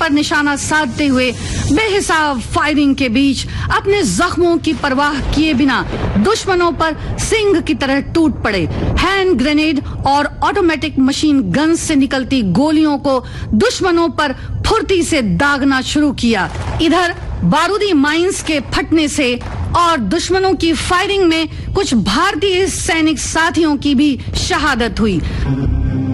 पर निशाना साधते हुए बेहिसाब फायरिंग के बीच अपने जख्मों की परवाह किए बिना दुश्मनों पर सिंह की तरह टूट पड़े। हैंड ग्रेनेड और ऑटोमेटिक मशीन गन से निकलती गोलियों को दुश्मनों पर फुर्ती से दागना शुरू किया। इधर बारूदी माइंस के फटने से और दुश्मनों की फायरिंग में कुछ भारतीय सैनिक साथियों की भी शहादत हुई।